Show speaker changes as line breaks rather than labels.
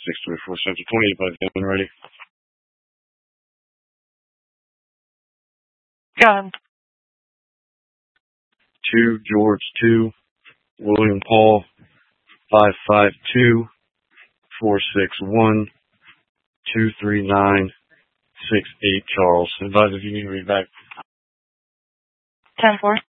624 Central 28 by the gun ready.
Gun.
2 George 2 William Paul 552 461 239 68 Charles. Advise if you need to read back.
10-4.